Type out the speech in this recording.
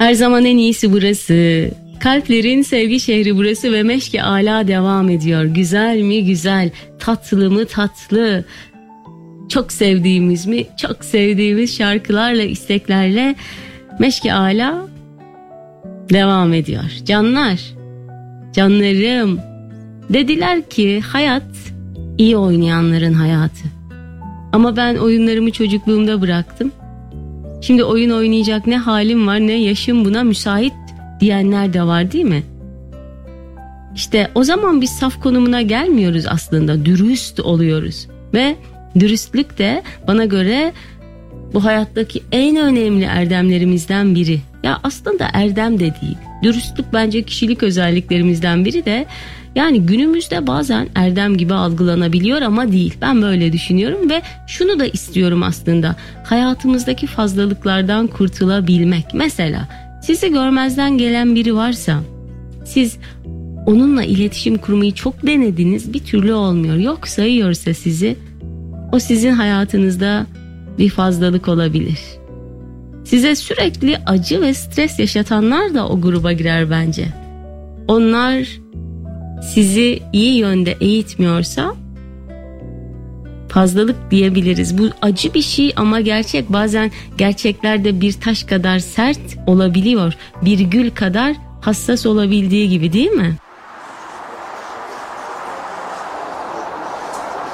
Her zaman en iyisi burası. Kalplerin sevgi şehri burası ve Meşk-i Ala devam ediyor. Güzel mi güzel, tatlı mı tatlı. Çok sevdiğimiz mi çok sevdiğimiz şarkılarla, isteklerle Meşk-i Ala devam ediyor. Canlar, canlarım, dediler ki hayat iyi oynayanların hayatı. Ama ben oyunlarımı çocukluğumda bıraktım. Şimdi oyun oynayacak ne halim var ne yaşım buna müsait diyenler de var değil mi? İşte o zaman biz saf konumuna gelmiyoruz aslında, dürüst oluyoruz. Ve dürüstlük de bana göre bu hayattaki en önemli erdemlerimizden biri. Ya aslında erdem de değil. Dürüstlük bence kişilik özelliklerimizden biri de yani günümüzde bazen erdem gibi algılanabiliyor ama değil. Ben böyle düşünüyorum ve şunu da istiyorum aslında. Hayatımızdaki fazlalıklardan kurtulabilmek. Mesela sizi görmezden gelen biri varsa siz onunla iletişim kurmayı çok denediniz, bir türlü olmuyor. Yok sayıyorsa sizi, o sizin hayatınızda bir fazlalık olabilir. Size sürekli acı ve stres yaşatanlar da o gruba girer bence. Onlar sizi iyi yönde eğitmiyorsa fazlalık diyebiliriz. Bu acı bir şey ama gerçek. Bazen gerçeklerde bir taş kadar sert olabiliyor. Bir gül kadar hassas olabildiği gibi değil mi?